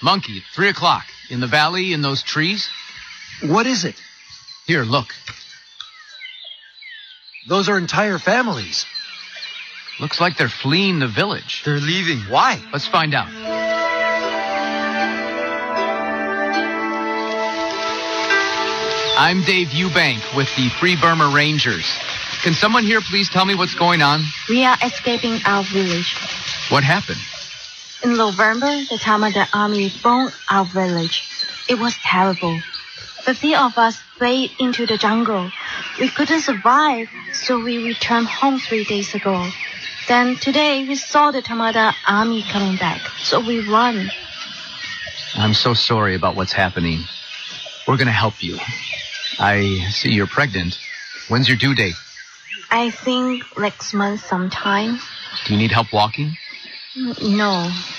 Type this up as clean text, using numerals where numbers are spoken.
Monkey, 3 o'clock. In the valley, in those trees. What is it? Here, look. Those are entire families. Looks like they're fleeing the village. They're leaving. Why? Let's find out. I'm Dave Eubank with the Free Burma Rangers. Can someone here please tell me what's going on? We are escaping our village. What happened? In November, the Tamada army bombed our village. It was terrible. 50 of us fled into the jungle. We couldn't survive, so we returned home 3 days ago. Then today we saw the Tamada army coming back, so we run. I'm so sorry about what's happening. We're going to help you. I see you're pregnant. When's your due date? I think next month sometime. Do you need help walking? No.